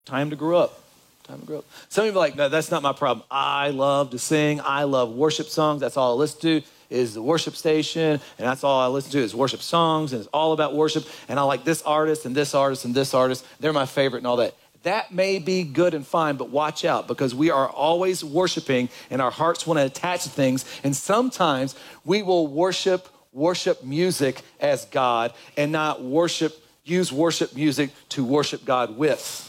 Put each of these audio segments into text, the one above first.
Time to grow up. Time to grow up. Some people are like, no, that's not my problem. I love to sing. I love worship songs. That's all I listen to is the worship station. And that's all I listen to is worship songs. And it's all about worship. And I like this artist and this artist and this artist. They're my favorite and all that. That may be good and fine, but watch out because we are always worshiping and our hearts want to attach to things. And sometimes we will worship music as God and not use worship music to worship God with.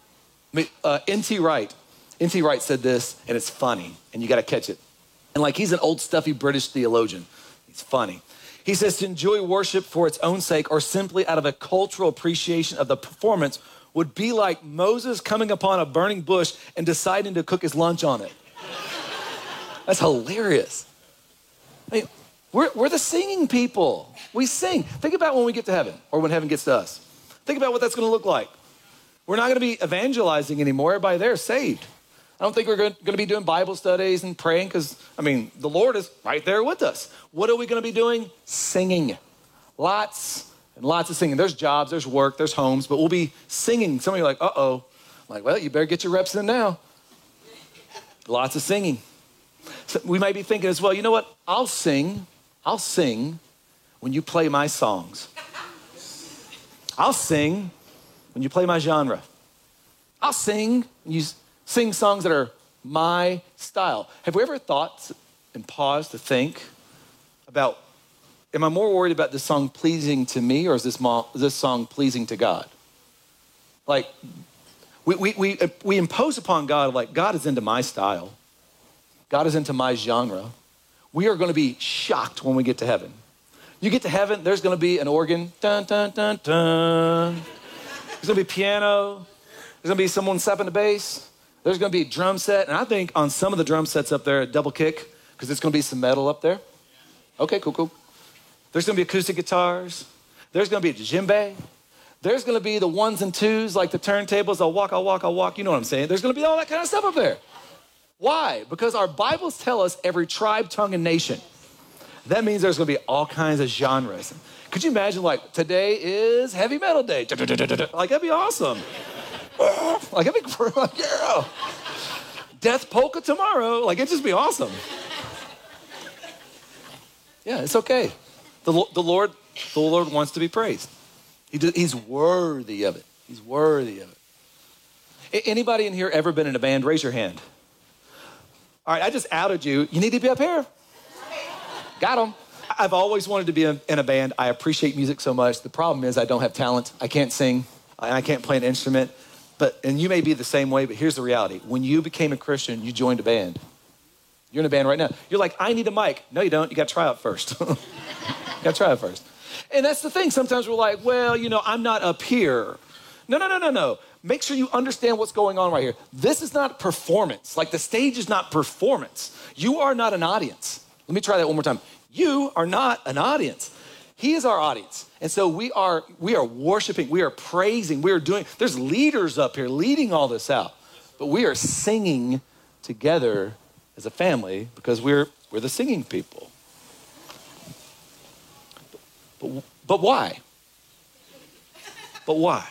N.T. Wright said this, and it's funny, and you got to catch it. And like he's an old stuffy British theologian. He's funny. He says to enjoy worship for its own sake or simply out of a cultural appreciation of the performance would be like Moses coming upon a burning bush and deciding to cook his lunch on it. That's hilarious. I mean, we're the singing people. We sing. Think about when we get to heaven or when heaven gets to us. Think about what that's going to look like. We're not going to be evangelizing anymore. Everybody there is saved. I don't think we're going to be doing Bible studies and praying because, the Lord is right there with us. What are we going to be doing? Singing. Lots and lots of singing. There's jobs, there's work, there's homes, but we'll be singing. Some of you are like, uh-oh. I'm like, well, you better get your reps in now. Lots of singing. So we might be thinking as well, you know what? I'll sing when you play my songs. I'll sing when you play my genre. I'll sing when you sing songs that are my style. Have we ever thought and paused to think about, am I more worried about this song pleasing to me or is this song pleasing to God? Like, we impose upon God, like, God is into my style. God is into my genre. We are going to be shocked when we get to heaven. You get to heaven, there's going to be an organ. Dun, dun, dun, dun. There's going to be piano. There's going to be someone slapping the bass. There's going to be a drum set. And I think on some of the drum sets up there, a double kick, because there's going to be some metal up there. Okay, cool. There's going to be acoustic guitars. There's going to be a djembe. There's going to be the ones and twos, like the turntables. I'll walk. You know what I'm saying? There's going to be all that kind of stuff up there. Why? Because our Bibles tell us every tribe, tongue, and nation. That means there's going to be all kinds of genres. Could you imagine, like, today is heavy metal day. Like, that'd be awesome. Like, that'd be yeah. Death polka tomorrow. Like, it'd just be awesome. Yeah, it's okay. The Lord wants to be praised. He's worthy of it. He's worthy of it. Anybody in here ever been in a band? Raise your hand. All right, I just outed you. You need to be up here. Got him. I've always wanted to be in a band. I appreciate music so much. The problem is I don't have talent. I can't sing, and I can't play an instrument. And you may be the same way, but here's the reality. When you became a Christian, you joined a band. You're in a band right now. You're like, I need a mic. No, you don't. You got to try out first. And that's the thing. Sometimes we're like, well, I'm not up here. No. Make sure you understand what's going on right here. This is not performance. Like the stage is not performance. You are not an audience. Let me try that one more time. You are not an audience. He is our audience. And so we are worshiping, we are praising, there's leaders up here leading all this out. But we are singing together as a family because we're the singing people. But why? But why?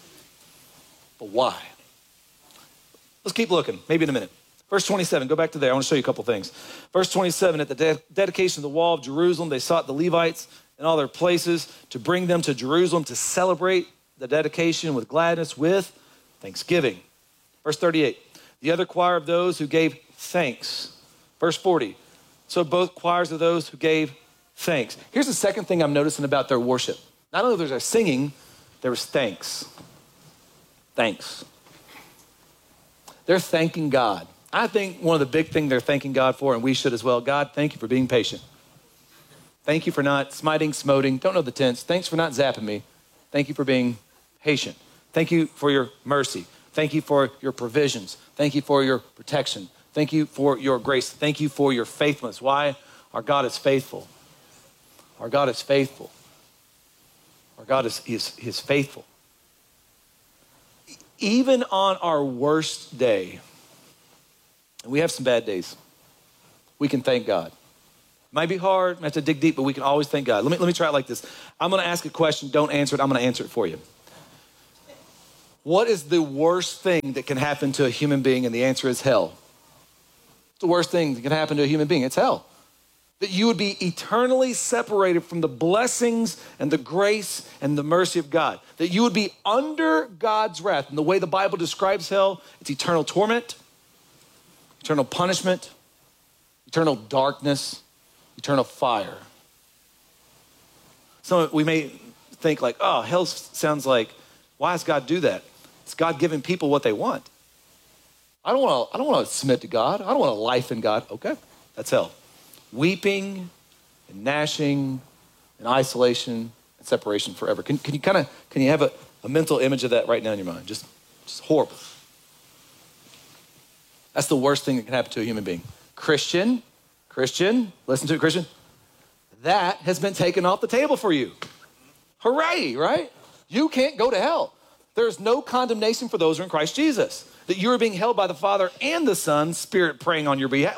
Let's keep looking, maybe in a minute. Verse 27, go back to there. I want to show you a couple things. Verse 27, at the dedication of the wall of Jerusalem, they sought the Levites in all their places to bring them to Jerusalem to celebrate the dedication with gladness, with thanksgiving. Verse 38, the other choir of those who gave thanks. Verse 40, so both choirs of those who gave thanks. Here's the second thing I'm noticing about their worship. Not only was there singing, there was thanks. Thanks. They're thanking God. I think one of the big things they're thanking God for, and we should as well, God, thank you for being patient. Thank you for not smoting, don't know the tense. Thanks for not zapping me. Thank you for being patient. Thank you for your mercy. Thank you for your provisions. Thank you for your protection. Thank you for your grace. Thank you for your faithfulness. Why? Our God is faithful. Our God is faithful. Our God is faithful. Even on our worst day, and we have some bad days, we can thank God. It might be hard, we have to dig deep, but we can always thank God. Let me try it like this. I'm going to ask a question. Don't answer it. I'm going to answer it for you. What is the worst thing that can happen to a human being? And the answer is hell. The worst thing that can happen to a human being, it's hell. That you would be eternally separated from the blessings and the grace and the mercy of God. That you would be under God's wrath. And the way the Bible describes hell, it's eternal torment, eternal punishment, eternal darkness, eternal fire. So we may think like, oh, hell sounds like, why does God do that? It's God giving people what they want. I don't want to submit to God. I don't want a life in God. Okay, that's hell. Weeping and gnashing and isolation and separation forever. Can you have a mental image of that right now in your mind? Just horrible. That's the worst thing that can happen to a human being. Christian, listen to it, Christian. That has been taken off the table for you. Hooray, right? You can't go to hell. There's no condemnation for those who are in Christ Jesus. That you are being held by the Father and the Son, Spirit praying on your behalf.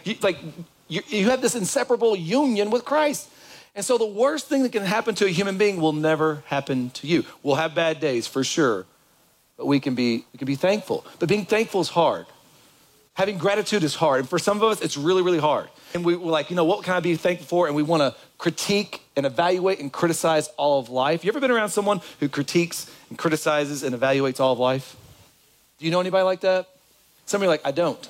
You have this inseparable union with Christ. And so the worst thing that can happen to a human being will never happen to you. We'll have bad days for sure, but we can be thankful. But being thankful is hard. Having gratitude is hard. And for some of us, it's really, really hard. And we're like, what can I be thankful for? And we want to critique and evaluate and criticize all of life. You ever been around someone who critiques and criticizes and evaluates all of life? Do you know anybody like that? Some of you are like, I don't.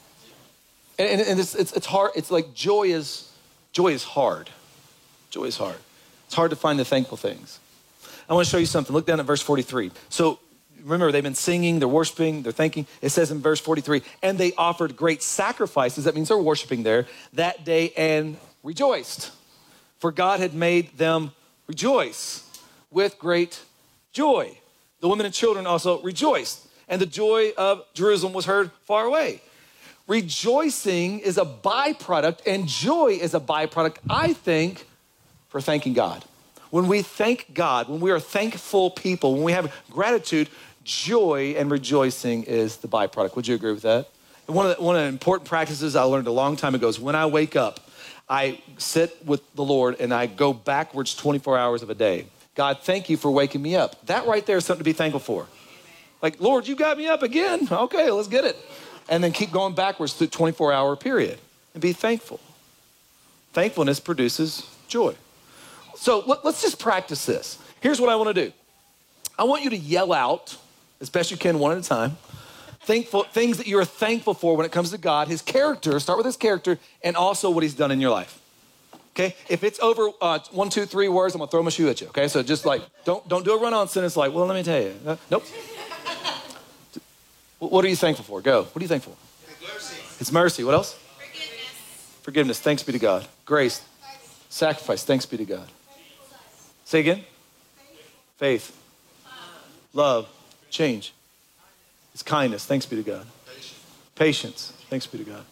And it's hard. It's like joy is hard. Joy is hard. It's hard to find the thankful things. I want to show you something. Look down at verse 43. So remember, they've been singing, they're worshiping, they're thanking. It says in verse 43, and they offered great sacrifices. That means they're worshiping there that day and rejoiced. For God had made them rejoice with great joy. The women and children also rejoiced. And the joy of Jerusalem was heard far away. Rejoicing is a byproduct, and joy is a byproduct, I think, for thanking God. When we thank God, when we are thankful people, when we have gratitude, joy and rejoicing is the byproduct. Would you agree with that? And one of the important practices I learned a long time ago is when I wake up, I sit with the Lord and I go backwards 24 hours of a day. God, thank you for waking me up. That right there is something to be thankful for. Like, Lord, you got me up again. Okay, let's get it. And then keep going backwards through 24-hour period and be thankful. Thankfulness produces joy. So let's just practice this. Here's what I want to do. I want you to yell out, as best you can, one at a time, things that you're thankful for when it comes to God, his character, start with his character, and also what he's done in your life. Okay? If it's over 1, 2, 3 words, I'm going to throw my shoe at you. Okay? So just like, don't do a run-on sentence like, well, let me tell you. Nope. What are you thankful for? Go. What are you thankful for? Mercy. It's mercy. What else? Forgiveness. Thanks be to God. Grace. Sacrifice. Thanks be to God. Say again. Faith. Love. Change. It's kindness. Thanks be to God. Patience. Thanks be to God.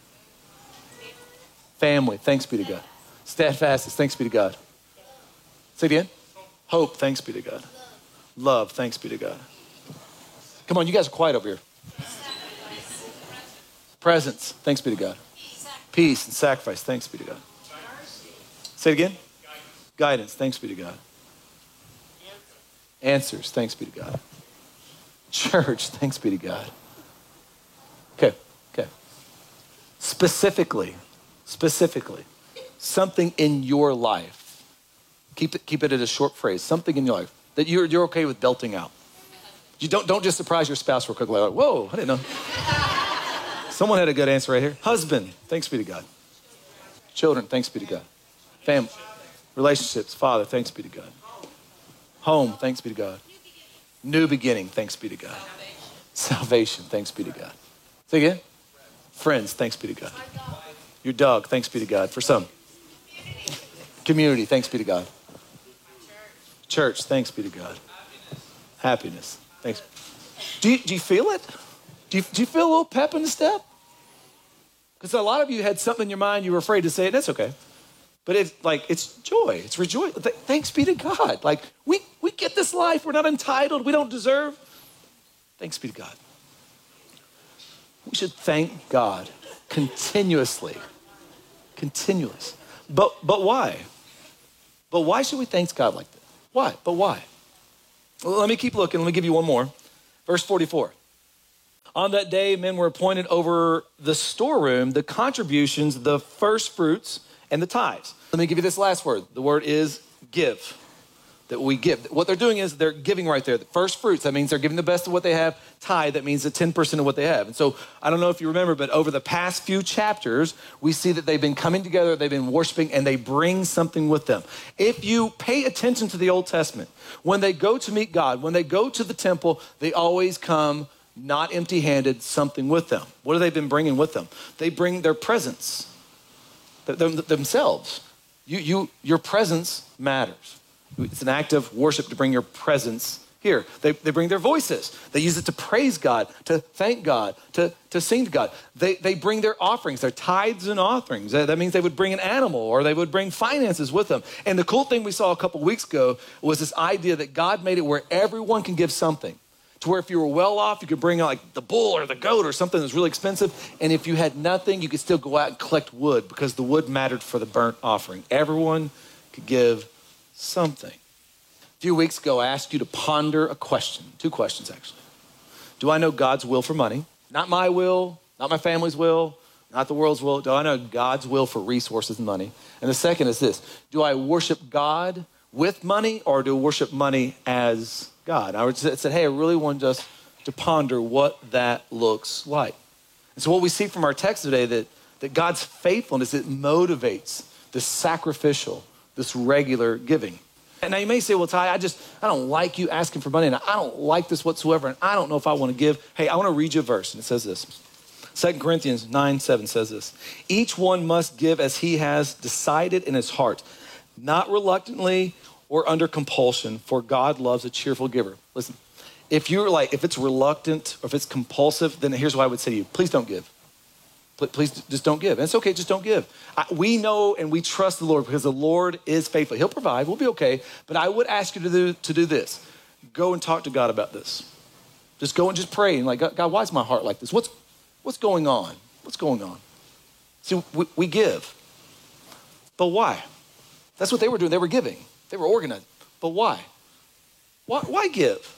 Family. Thanks be to God. Steadfastness. Thanks be to God. Say it again. Hope. Thanks be to God. Love. Thanks be to God. Come on, you guys are quiet over here. Presence. Thanks be to God. Peace and sacrifice. Thanks be to God. Say it again. Guidance. Thanks be to God. Answers. Thanks be to God. Church. Thanks be to God. Okay. Specifically, something in your life. Keep it at a short phrase. Something in your life that you're okay with belting out. You don't just surprise your spouse real quick. Like, whoa, I didn't know. Someone had a good answer right here. Husband, thanks be to God. Children, thanks be to God. Family, relationships, Father, thanks be to God. Home, thanks be to God. New beginning, thanks be to God. Salvation, thanks be to God. Say again. Friends, thanks be to God. Your dog, thanks be to God. For some. Community, thanks be to God. Church, thanks be to God. Happiness, thanks. Do you feel it? Do you feel a little pep in the step? Because a lot of you had something in your mind, you were afraid to say it, that's okay. But it's joy, it's rejoice. Thanks be to God. Like, we get this life, we're not entitled, we don't deserve. Thanks be to God. We should thank God continuously. Continuous. But why? But why should we thank God like that? Why? But why? Well, let me keep looking. Let me give you one more. Verse 44. On that day, men were appointed over the storeroom, the contributions, the first fruits, and the tithes. Let me give you this last word. The word is give. That we give. What they're doing is they're giving right there. The first fruits, that means they're giving the best of what they have. Tithe, that means the 10% of what they have. And so I don't know if you remember, but over the past few chapters, we see that they've been coming together, they've been worshiping, and they bring something with them. If you pay attention to the Old Testament, when they go to meet God, when they go to the temple, they always come not empty-handed, something with them. What have they been bringing with them? They bring their presence, themselves. Your presence matters. It's an act of worship to bring your presence here. They bring their voices. They use it to praise God, to thank God, to sing to God. They bring their offerings, their tithes and offerings. That means they would bring an animal or they would bring finances with them. And the cool thing we saw a couple weeks ago was this idea that God made it where everyone can give something. To where if you were well off, you could bring like the bull or the goat or something that's really expensive. And if you had nothing, you could still go out and collect wood because the wood mattered for the burnt offering. Everyone could give something. A few weeks ago, I asked you to ponder a question. 2 questions, actually. Do I know God's will for money? Not my will, not my family's will, not the world's will. Do I know God's will for resources and money? And the second is this. Do I worship God with money or do I worship money as God? I said, hey, I really want us to ponder what that looks like. And so what we see from our text today, that God's faithfulness, it motivates this sacrificial, this regular giving. And now you may say, well, Ty, I don't like you asking for money, and I don't like this whatsoever, and I don't know if I want to give. Hey, I want to read you a verse, and it says this. 2 Corinthians 9:7 says this. Each one must give as he has decided in his heart, not reluctantly or under compulsion, for God loves a cheerful giver. Listen, if it's reluctant or if it's compulsive, then here's what I would say to you. Please don't give. Please just don't give. And it's okay, just don't give. We know and we trust the Lord because the Lord is faithful. He'll provide, we'll be okay. But I would ask you to do this. Go and talk to God about this. Just go and just pray. And like, God, why is my heart like this? What's going on? What's going on? See, we give. But why? That's what they were doing. They were giving. They were organized. But why? Why give?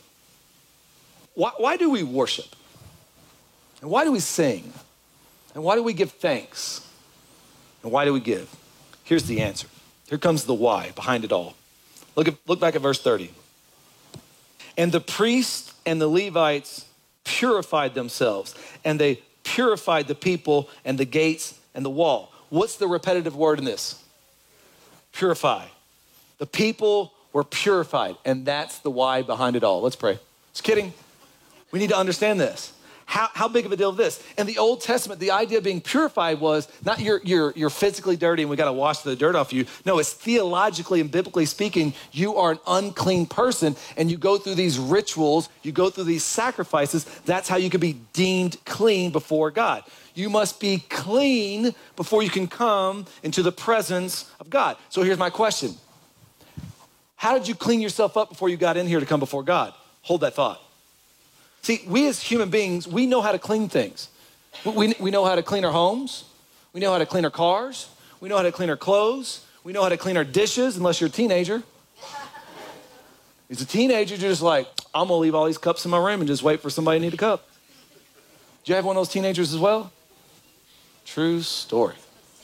Why do we worship? And why do we sing? And why do we give thanks? And why do we give? Here's the answer. Here comes the why behind it all. Look back at verse 30. And the priests and the Levites purified themselves, and they purified the people and the gates and the wall. What's the repetitive word in this? Purify. The people were purified, and that's the why behind it all. Let's pray. Just kidding. We need to understand this. How big of a deal is this? In the Old Testament, the idea of being purified was not you're physically dirty and we got to wash the dirt off you. No, it's theologically and biblically speaking, you are an unclean person and you go through these rituals, you go through these sacrifices. That's how you can be deemed clean before God. You must be clean before you can come into the presence of God. So here's my question. How did you clean yourself up before you got in here to come before God? Hold that thought. See, we as human beings, we know how to clean things. We know how to clean our homes. We know how to clean our cars. We know how to clean our clothes. We know how to clean our dishes, unless you're a teenager. As a teenager, you're just like, I'm going to leave all these cups in my room and just wait for somebody to need a cup. Do you have one of those teenagers as well? True story.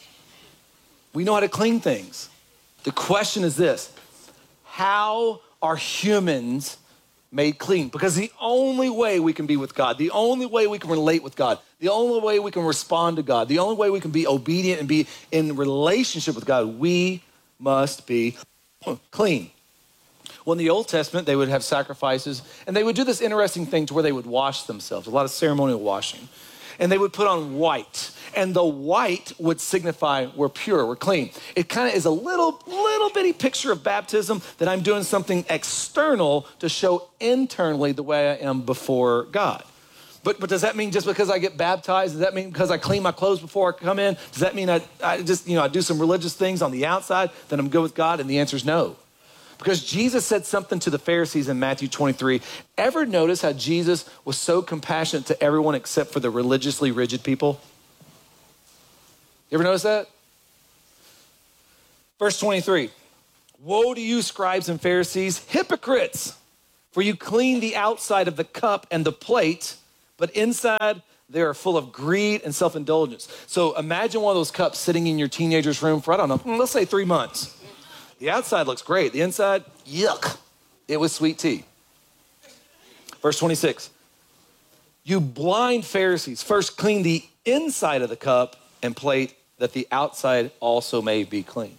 We know how to clean things. The question is this. How are humans made clean? Because the only way we can be with God, the only way we can relate with God, the only way we can respond to God, the only way we can be obedient and be in relationship with God, we must be clean. Well, in the Old Testament, they would have sacrifices, and they would do this interesting thing to where they would wash themselves, a lot of ceremonial washing. And they would put on white, and the white would signify we're pure, we're clean. It kind of is a little bitty picture of baptism that I'm doing something external to show internally the way I am before God. But does that mean just because I get baptized, does that mean because I clean my clothes before I come in, does that mean I just, I do some religious things on the outside, then I'm good with God? And the answer is no. Because Jesus said something to the Pharisees in Matthew 23. Ever notice how Jesus was so compassionate to everyone except for the religiously rigid people? You ever notice that? Verse 23. Woe to you, scribes and Pharisees, hypocrites! For you clean the outside of the cup and the plate, but inside they are full of greed and self-indulgence. So imagine one of those cups sitting in your teenager's room for, I don't know, let's say 3 months. The outside looks great. The inside, yuck. It was sweet tea. Verse 26. You blind Pharisees, first clean the inside of the cup and plate, that the outside also may be clean.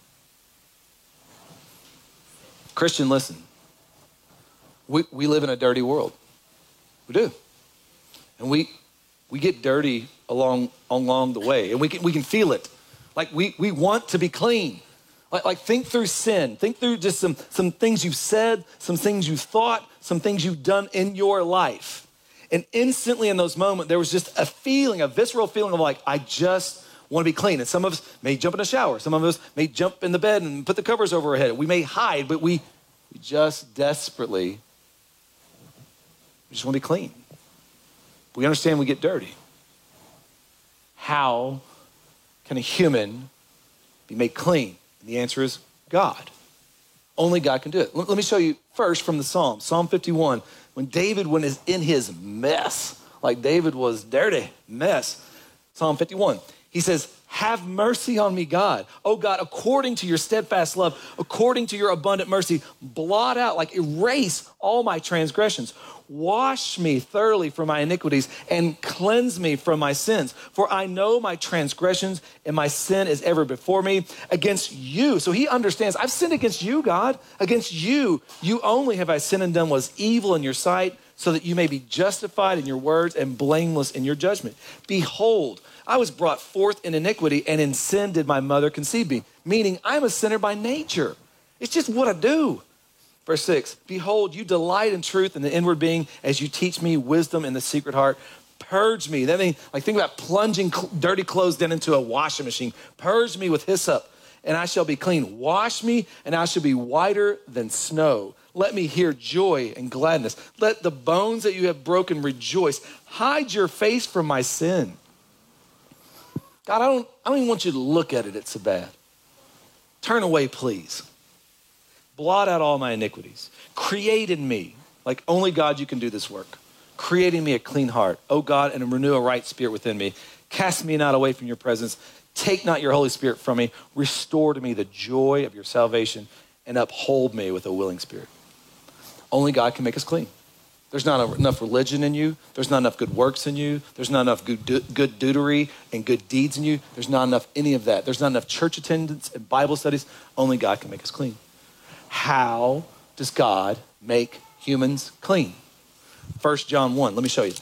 Christian, listen. We live in a dirty world. We do. And we get dirty along the way. And we can feel it. Like we want to be clean. Like think through sin. Think through just some things you've said, some things you've thought, some things you've done in your life. And instantly in those moments, there was just a feeling, a visceral feeling of like, I just want to be clean. And some of us may jump in a shower. Some of us may jump in the bed and put the covers over our head. We may hide, but we just desperately, we just want to be clean. We understand we get dirty. How can a human be made clean? And the answer is God. Only God can do it. Let me show you first from the Psalm, Psalm 51. When David was in his mess, like David was dirty, mess. Psalm 51, he says, have mercy on me, God. Oh God, according to your steadfast love, according to your abundant mercy, blot out, like erase all my transgressions. Wash me thoroughly from my iniquities and cleanse me from my sins. For I know my transgressions and my sin is ever before me against you. So he understands, I've sinned against you, God. Against you, you only have I sinned and done what is evil in your sight, so that you may be justified in your words and blameless in your judgment. Behold, I was brought forth in iniquity, and in sin did my mother conceive me. Meaning, I'm a sinner by nature. It's just what I do. Verse 6, behold, you delight in truth in the inward being as you teach me wisdom in the secret heart. Purge me. That means, like, think about plunging dirty clothes down into a washing machine. Purge me with hyssop, and I shall be clean. Wash me, and I shall be whiter than snow. Let me hear joy and gladness. Let the bones that you have broken rejoice. Hide your face from my sin. God, I don't even want you to look at it. It's so bad. Turn away, please. Blot out all my iniquities. Create in me, like only God you can do this work. Create in me a clean heart, O God, and renew a right spirit within me. Cast me not away from your presence. Take not your Holy Spirit from me. Restore to me the joy of your salvation and uphold me with a willing spirit. Only God can make us clean. There's not enough religion in you. There's not enough good works in you. There's not enough good deutery and good deeds in you. There's not enough any of that. There's not enough church attendance and Bible studies. Only God can make us clean. How does God make humans clean? 1 John 1, let me show you.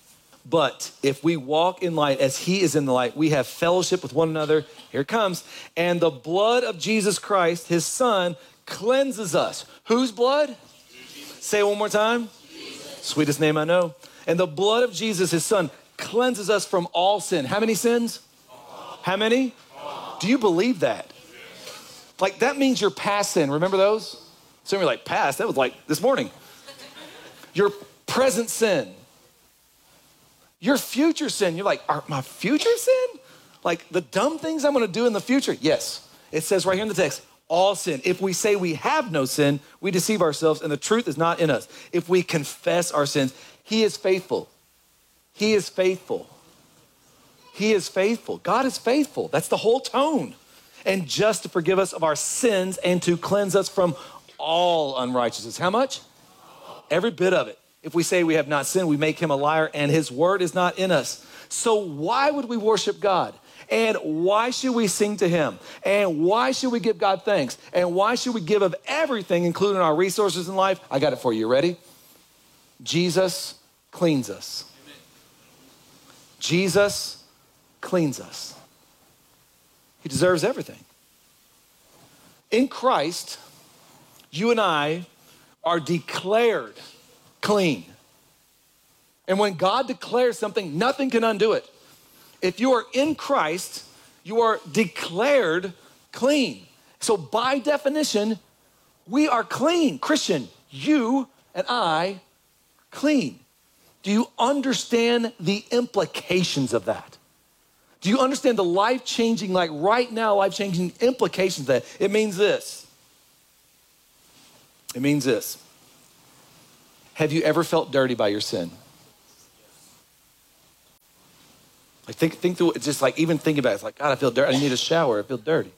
But if we walk in light as he is in the light, we have fellowship with one another. Here it comes. And the blood of Jesus Christ, his son, cleanses us. Whose blood? Jesus. Say it one more time. Jesus. Sweetest name I know. And the blood of Jesus, his son, cleanses us from all sin. How many sins? All. How many? All. Do you believe that? Like, that means your past sin. Remember those? Some of you are like, past? That was like this morning. Your present sin. Your future sin. You're like, my future sin? Like the dumb things I'm going to do in the future? Yes. It says right here in the text, all sin. If we say we have no sin, we deceive ourselves and the truth is not in us. If we confess our sins, he is faithful. He is faithful. He is faithful. God is faithful. That's the whole tone. And just to forgive us of our sins and to cleanse us from all unrighteousness. How much? Every bit of it. If we say we have not sinned, we make him a liar and his word is not in us. So why would we worship God? And why should we sing to him? And why should we give God thanks? And why should we give of everything, including our resources in life? I got it for you. You ready? Jesus cleans us. Amen. Jesus cleans us. He deserves everything. In Christ, you and I are declared clean. And when God declares something, nothing can undo it. If you are in Christ, you are declared clean. So by definition, we are clean. Christian, you and I, clean. Do you understand the implications of that? Do you understand the life-changing, like right now, life-changing implications of that? It means this. It means this. Have you ever felt dirty by your sin? Like think through it, just like even thinking about it. It's like, God, I feel dirty. I need a shower. I feel dirty.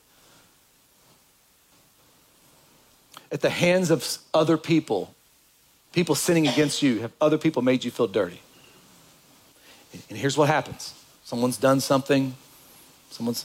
At the hands of other people sinning against you, have other people made you feel dirty? And here's what happens. Someone's done something. Someone's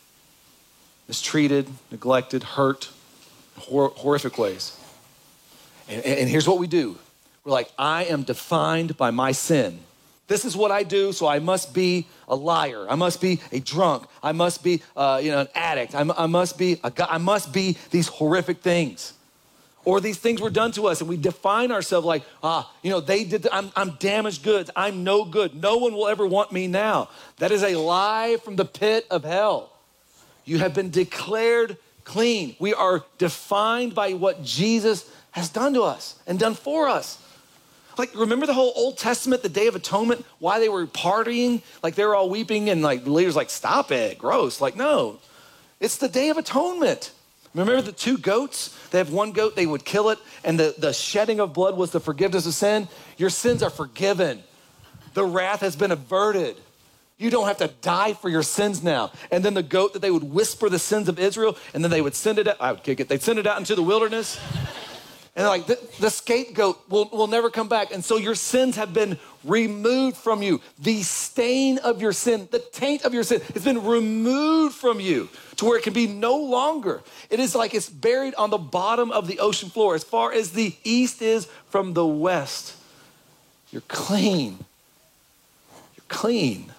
mistreated, neglected, hurt in horrific ways. And here's what we do. We're like, I am defined by my sin. This is what I do, so I must be a liar. I must be a drunk. I must be an addict. I must be a guy. I must be these horrific things. Or these things were done to us, and we define ourselves like, they did. I'm damaged goods. I'm no good. No one will ever want me now. That is a lie from the pit of hell. You have been declared clean. We are defined by what Jesus has done to us and done for us. Like, remember the whole Old Testament, the Day of Atonement, why they were partying? Like, they were all weeping, and like the leaders like, stop it, gross. Like, no, it's the Day of Atonement. Remember the two goats? They have one goat, they would kill it, and the shedding of blood was the forgiveness of sin. Your sins are forgiven. The wrath has been averted. You don't have to die for your sins now. And then the goat that they would whisper the sins of Israel, and then they would send it out. I would kick it. They'd send it out into the wilderness. And they're like, the scapegoat will never come back. And so your sins have been removed from you. The stain of your sin, the taint of your sin has been removed from you to where it can be no longer. It is like it's buried on the bottom of the ocean floor. As far as the east is from the west, you're clean. You're clean.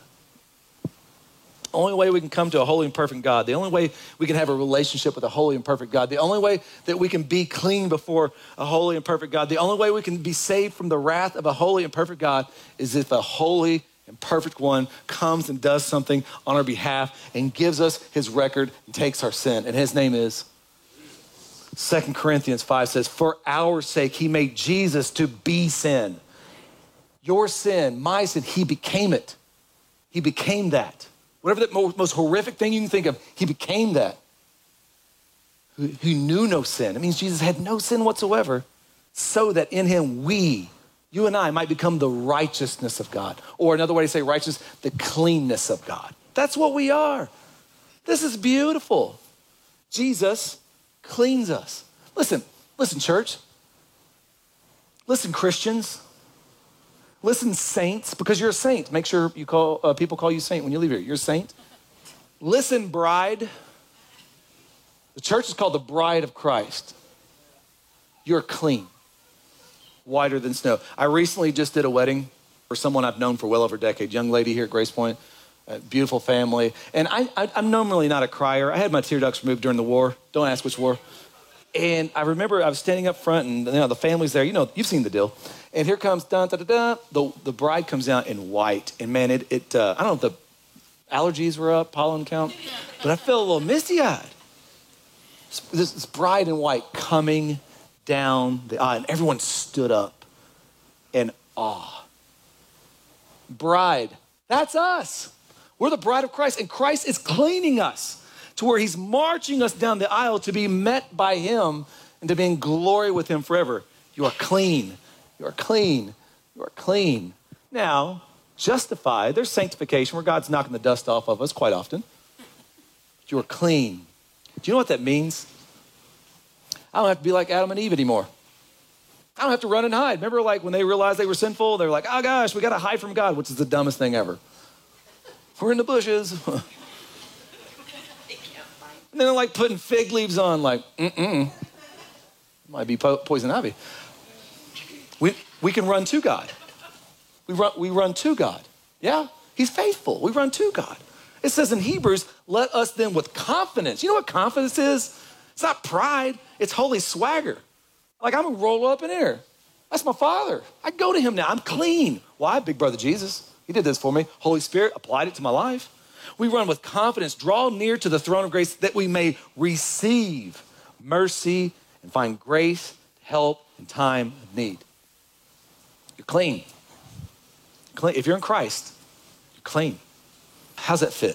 The only way we can come to a holy and perfect God, the only way we can have a relationship with a holy and perfect God, the only way that we can be clean before a holy and perfect God, the only way we can be saved from the wrath of a holy and perfect God is if a holy and perfect one comes and does something on our behalf and gives us his record and takes our sin. And his name is 2 Corinthians 5 says, for our sake, he made Jesus to be sin. Your sin, my sin, he became it. He became that. Whatever the most horrific thing you can think of, he became that. Who knew no sin. It means Jesus had no sin whatsoever, so that in him you and I might become the righteousness of God. Or another way to say righteous, the cleanness of God. That's what we are. This is beautiful. Jesus cleans us. Listen, church. Listen, Christians. Listen, saints, because you're a saint. Make sure you people call you saint when you leave here. You're a saint. Listen, bride. The church is called the bride of Christ. You're clean, whiter than snow. I recently just did a wedding for someone I've known for well over a decade, young lady here at Grace Point, a beautiful family. And I'm normally not a crier. I had my tear ducts removed during the war. Don't ask which war. And I remember I was standing up front, and the family's there. You've seen the deal. And here comes the bride comes out in white, and man, I don't know if the allergies were up, pollen count, but I felt a little misty-eyed. This bride in white coming down the aisle, and everyone stood up in awe. Bride, that's us. We're the bride of Christ, and Christ is cleaning us to where he's marching us down the aisle to be met by him and to be in glory with him forever. You are clean. You are clean. You are clean. Now, justified, there's sanctification where God's knocking the dust off of us quite often. But you are clean. Do you know what that means? I don't have to be like Adam and Eve anymore. I don't have to run and hide. Remember like when they realized they were sinful, they were like, oh gosh, we got to hide from God, which is the dumbest thing ever. We're in the bushes. And then they're like putting fig leaves on, like, might be poison ivy. We can run to God. We run to God. Yeah, he's faithful. We run to God. It says in Hebrews, let us then with confidence. You know what confidence is? It's not pride. It's holy swagger. Like I'm going to roll up in here. That's my Father. I go to him now. I'm clean. Why? Big brother Jesus. He did this for me. Holy Spirit applied it to my life. We run with confidence, draw near to the throne of grace that we may receive mercy and find grace, help in time of need. You're clean. If you're in Christ, you're clean. How's that fit?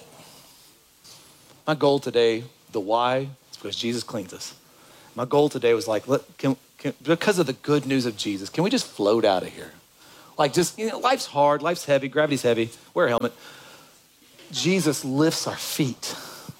My goal today, the why, is because Jesus cleans us. My goal today was like, because of the good news of Jesus, can we just float out of here? Like just, life's hard, life's heavy, gravity's heavy, wear a helmet. Jesus lifts our feet,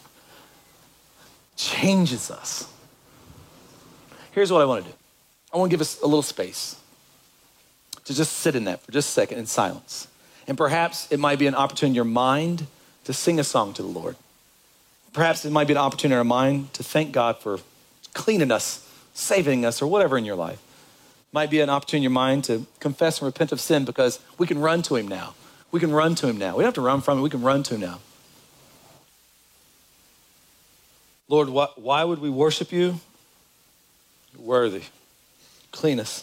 changes us. Here's what I want to do. I want to give us a little space to just sit in that for just a second in silence. And perhaps it might be an opportunity in your mind to sing a song to the Lord. Perhaps it might be an opportunity in our mind to thank God for cleaning us, saving us, or whatever in your life. It might be an opportunity in your mind to confess and repent of sin because we can run to him now. We can run to him now. We don't have to run from him. We can run to him now. Lord, why would we worship you? You're worthy. Clean us.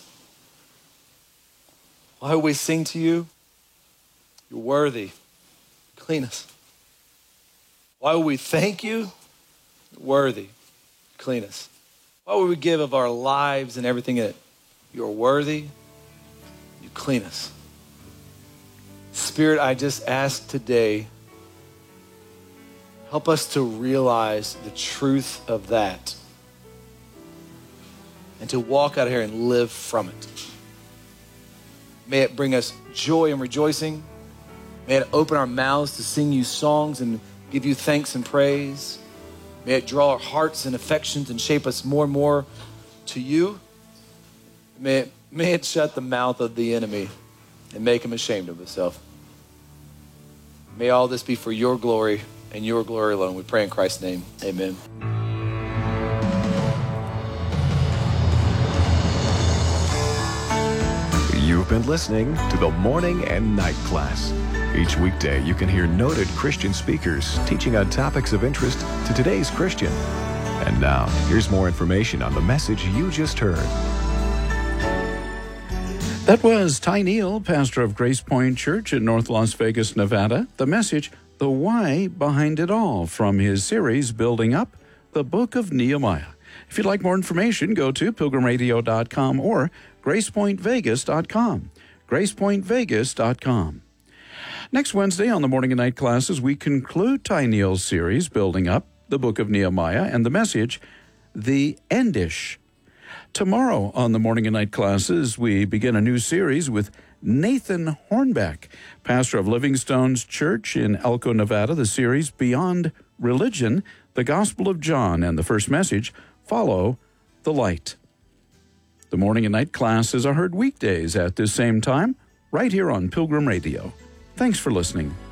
Why would we sing to you? You're worthy. Clean us. Why would we thank you? You're worthy. Clean us. Why would we give of our lives and everything in it? You're worthy. You clean us. Spirit, I just ask today, help us to realize the truth of that and to walk out of here and live from it. May it bring us joy and rejoicing. May it open our mouths to sing you songs and give you thanks and praise. May it draw our hearts and affections and shape us more and more to you. May it shut the mouth of the enemy and make him ashamed of himself. May all this be for your glory and your glory alone. We pray in Christ's name. Amen. You've been listening to the Morning and Night Class. Each weekday, you can hear noted Christian speakers teaching on topics of interest to today's Christian. And now, here's more information on the message you just heard. That was Ty Neal, pastor of Grace Point Church in North Las Vegas, Nevada. The message, The Why Behind It All, from his series, Building Up, the Book of Nehemiah. If you'd like more information, go to pilgrimradio.com or gracepointvegas.com. gracepointvegas.com. Next Wednesday on the Morning and Night Classes, we conclude Ty Neal's series, Building Up, the Book of Nehemiah, and the message, The Endish. Tomorrow on the Morning and Night Classes, we begin a new series with Nathan Hornbeck, pastor of Livingstone's Church in Elko, Nevada. The series, Beyond Religion, the Gospel of John, and the first message, Follow the Light. The Morning and Night Classes are heard weekdays at this same time, right here on Pilgrim Radio. Thanks for listening.